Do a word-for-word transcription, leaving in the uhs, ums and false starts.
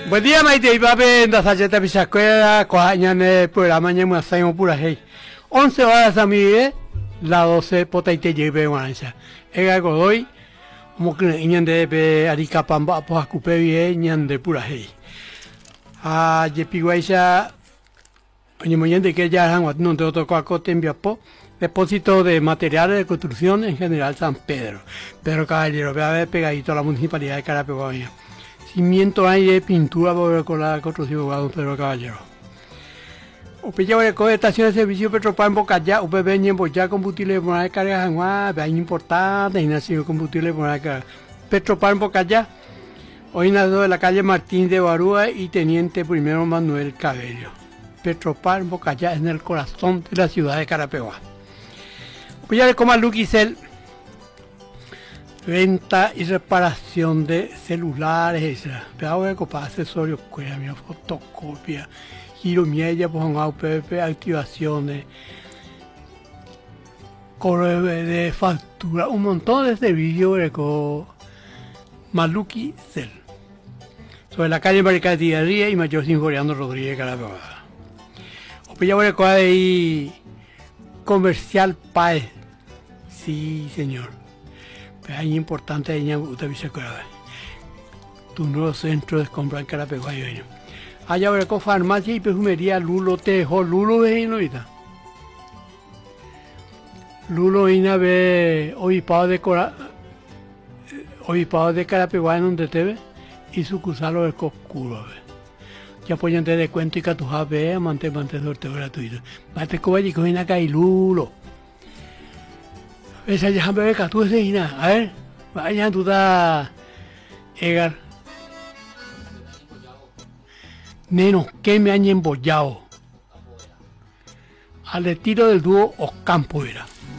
Buen día, Maite y Pape, en la salleta Pichascuela, cojañane, programa ñemo hacemos pura hey. once horas a mí, la doce potaite lleve guancha. Ega godoy, como que ñan de pe aricapamba, pues acupe bien, ñan de pura hey. A yepiguaisa, ñemo ñan de que ya han no te otro coacote en Biapo, depósito de materiales de construcción en general San Pedro. Pedro Caballero, vea ver pegadito a la municipalidad de Carapeguaña. Cimiento hay de pintura por la construcción de don Pedro Caballero. Upilla de estación de servicio Petropar en Bocaya, U P B en Boya, combustible por la carga Janguá, bien importante, y nació combustible por la carga. Petropar en Bocaya, hoy nació de la calle Martín de Barúa y Teniente Primero Manuel Cabello. Petropar en Bocaya es en el corazón de la ciudad de Carapeguá. Upilla de Coma Luquisel. Venta y reparación de celulares, pedazo de copa, accesorios, cuerda, fotocopia, giro miella, pues un A P P, activaciones, correo de factura, un montón de servicios de Maluqui Cel. Sobre la calle Barricadilla y Mayor Sinforiano Rodríguez Carapeguá. Opilla de copa de comercial Paez. Sí, señor. Es importante de usted tu nuevo centro de compra en Carapeguá. Allá habrá con farmacia y perfumería Lulo Tejo, Lulo vecino ahorita. Lulo vino ve obispado de Cora, obispado de Carapeguá en donde te ve y sucursal del Coscuro. Ya apoyan de descuento y catuja ve, mantén, mantén sorteo gratuito. Mate coba y cogen acá y Lulo. Esa ya me ve que tú ese hina, a ver, vaya tú da Egar. Neno, que me han embollado. Al retiro del dúo Ocampo era.